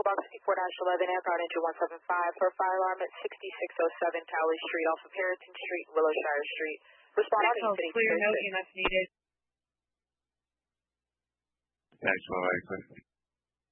Box 54-11, aircraft engine 175 for a fire alarm at 6607 Cowley Street off of Harrington Street, Willowshire Street. Respond on City. Clear, no EMS needed. Thanks,